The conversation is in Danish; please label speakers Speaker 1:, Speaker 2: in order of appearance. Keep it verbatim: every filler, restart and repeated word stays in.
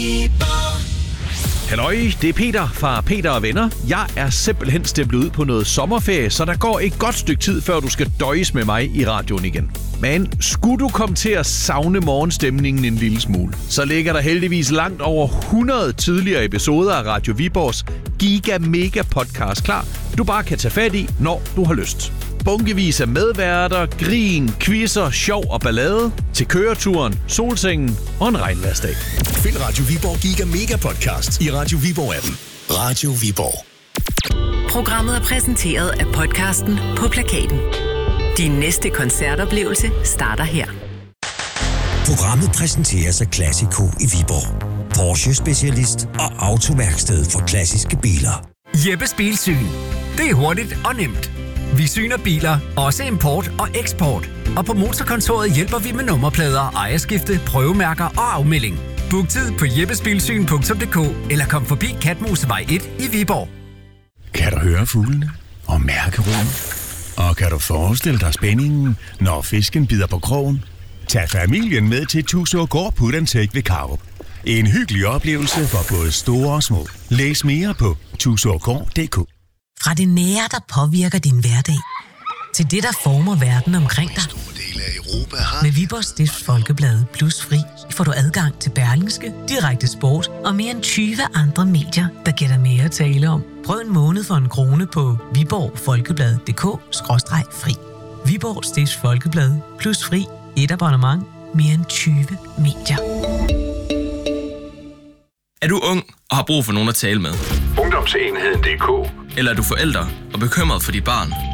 Speaker 1: Viborg.
Speaker 2: Halløj, det er Peter fra Peter og Venner. Jeg er simpelthen stemplet ud på noget sommerferie, så der går et godt stykke tid, før du skal døjes med mig i radioen igen. Men skulle du komme til at savne morgenstemningen en lille smule, så ligger der heldigvis langt over hundrede tidligere episoder af Radio Viborgs Giga Mega Podcast klar, du bare kan tage fat i, når du har lyst. Bunkevis af medværter, grin, quizzer, sjov og ballade til køreturen, solsengen og en regnværsdag.
Speaker 3: Find Radio Viborg Giga Mega Podcast i Radio Viborg-appen. Radio Viborg.
Speaker 4: Programmet er præsenteret af podcasten På Plakaten. Din næste koncertoplevelse starter her.
Speaker 5: Programmet præsenteres af Classico i Viborg. Porsche-specialist og autoværksted for klassiske biler.
Speaker 6: Jeppes Bilsyn. Det er hurtigt og nemt. Vi syner biler, også import og eksport. Og på Motorkontoret hjælper vi med nummerplader, ejerskifte, prøvemærker og afmelding. Book tid på jeppesbilsyn punktum d k eller kom forbi Katmosevej et i Viborg.
Speaker 7: Kan du høre fuglene og mærke roen? Og kan du forestille dig spændingen, når fisken bider på krogen? Tag familien med til Tusågård Put and Take ved Karup. En hyggelig oplevelse for både store og små. Læs mere på tusågård punktum d k.
Speaker 8: Fra det nære, der påvirker din hverdag, til det, der former verden omkring dig. Med Viborgs Stifts Folkeblad Plus Fri får du adgang til Berlingske, Direkte Sport og mere end tyve andre medier, der giver dig mere at tale om. Prøv en måned for en krone på viborg folkeblad punktum d k skråstreg fri. Viborgs Stifts Folkeblad Plus Fri. Et abonnement. Mere end tyve medier.
Speaker 9: Er du ung og har brug for nogen at tale med?
Speaker 10: Ungdomsenheden punktum d k.
Speaker 9: Eller er du forælder og bekymret for dit barn?